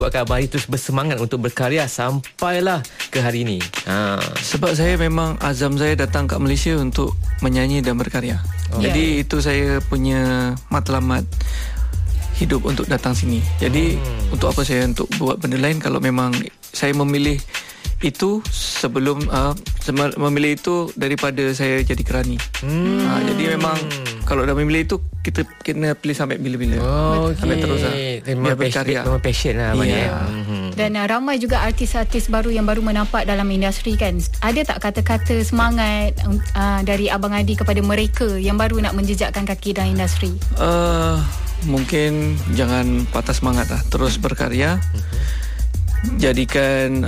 buatkan Abang Adi terus bersemangat untuk berkarya sampailah ke hari ini? Sebab saya memang azam saya datang kat Malaysia untuk menyanyi dan berkarya. Jadi itu saya punya matlamat hidup untuk datang sini. Jadi untuk apa saya untuk buat benda lain kalau memang saya memilih itu sebelum memilih itu daripada saya jadi kerani. Jadi memang kalau dah memilih itu kita kena pilih sampai bila-bila. Sampai terus lah. Memang passion lah Abang ya. Dan ramai juga artis-artis baru yang baru menampak dalam industri kan. Ada tak kata-kata semangat dari Abang Adi kepada mereka yang baru nak menjejakkan kaki dalam industri? Mungkin jangan patah semangat lah. Terus berkarya. Jadikan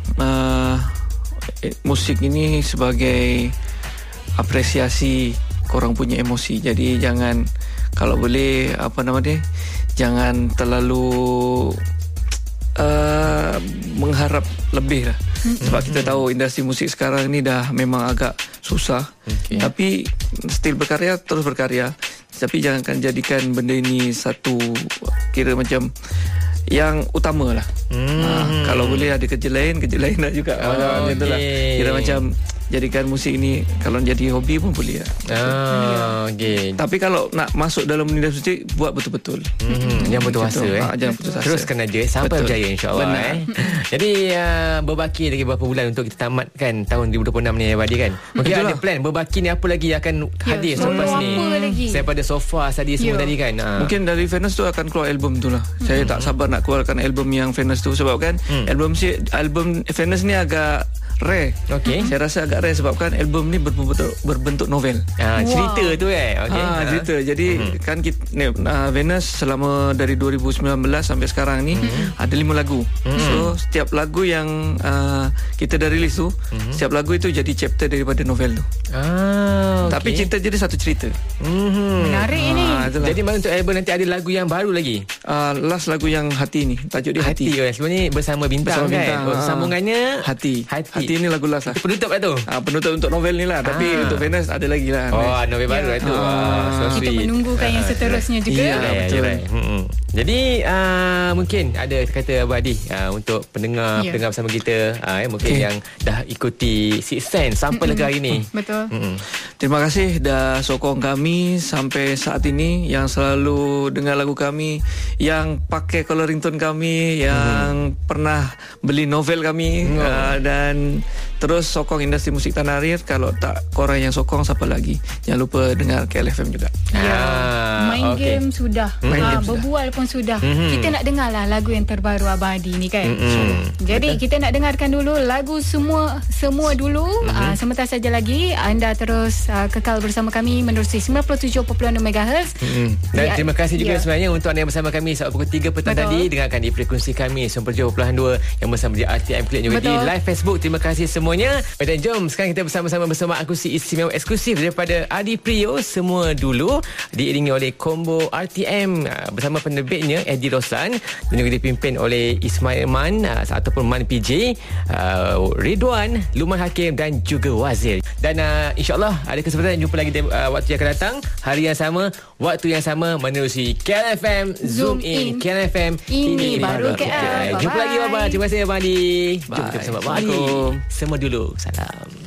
musik ini sebagai apresiasi korang punya emosi. Jadi jangan, kalau boleh jangan terlalu mengharap lebih lah. Sebab kita tahu industri musik sekarang ni dah memang agak susah. Tapi still berkarya, terus berkarya. Tapi jangan jadikan benda ini satu kira macam yang utama lah. Kalau boleh ada kerja lain lah juga. Macam lah. Kira macam jadikan musik ni kalau jadi hobi pun boleh lah. Tapi kalau nak masuk dalam industri musik, buat betul-betul. Jangan putus asa. Jangan putus asa. Teruskan aja sampai berjaya insyaAllah. Jadi berbaki lagi beberapa bulan untuk kita tamatkan tahun 2026 ni Abang Adi kan. Mungkin ada plan berbaki ni apa lagi akan hadir selepas ni daripada Sofa tadi semua tadi kan. Mungkin dari Fairness tu akan keluar album tu lah. Saya tak sabar nak keluarkan album yang Fairness tu. Sebab kan album Fairness ni agak rare. Saya rasa agak rare sebab kan album ni berbentuk novel. Cerita tu cerita. Jadi kan kita Venus selama dari 2019 sampai sekarang ni ada 5 lagu. So setiap lagu yang kita dah release tu, setiap lagu itu jadi chapter daripada novel tu. Tapi cerita jadi satu cerita. Menarik ni. Jadi mana untuk album nanti ada lagu yang baru lagi? Last lagu yang Hati ni, tajuk dia Hati. Sebelum ni Bersama Bintang kan. Sambungannya Hati ini lagu last lah. Penutup lah tu. Penutup untuk novel ni lah. Tapi untuk Venus ada lagi lah. Novel baru lah tu. Kita menunggukan yang seterusnya juga. Betul. Jadi mungkin ada kata Abang Adi untuk pendengar bersama kita mungkin yang dah ikuti Sixth Sense sampai ke hari ni. Betul. Terima kasih dah sokong kami sampai saat ini, yang selalu dengar lagu kami, yang pakai coloring tone kami, yang pernah beli novel kami, dan terus sokong industri musik tanah air. Kalau tak korang yang sokong, siapa lagi? Jangan lupa dengar KLFM juga. Main game sudah, berbual pun sudah. Kita nak dengar lah lagu yang terbaru Abang Adi ni kan. Jadi kita nak dengarkan dulu lagu semua dulu. Sebentar saja lagi anda terus kekal bersama kami menerusi 97.6 MHz. Dan terima kasih juga sebenarnya untuk anda yang bersama kami saat pukul 3 petang tadi. Dengarkan di frekuensi kami 97.2 yang bersama di RTM Click juga di live Facebook. Terima kasih semuanya. Dan jom sekarang kita bersama-sama bersama akusi istimewa eksklusif daripada Adi Priyo, Semua Dulu, diiringi oleh Combo RTM bersama penerbitnya Eddie Roslan, dan juga dipimpin oleh Ismail Man ataupun Man PJ, Ridwan, Luman Hakim dan juga Wazir. Dan insyaAllah ada kesempatan jumpa lagi waktu yang akan datang, hari yang sama, waktu yang sama, menerusi KLFM Zoom In. KLFM ini baru KL. Jumpa lagi, bye-bye. Terima kasih Abang Adi. Jom kita bersama Abang Adi. Semua Dulu. Salam.